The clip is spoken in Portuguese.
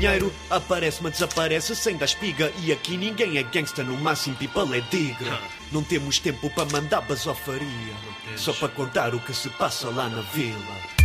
dinheiro, aparece mas desaparece sem dar espiga. E aqui ninguém é gangsta, no máximo people é digra. Não temos tempo para mandar basofaria, só para contar o que se passa lá na vila.